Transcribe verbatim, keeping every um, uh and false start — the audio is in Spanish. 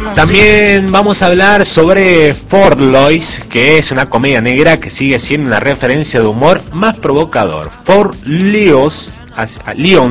También vamos a hablar sobre Fort Lois, que es una comedia negra que sigue siendo una referencia de humor más provocador. Fort Lios, Lions,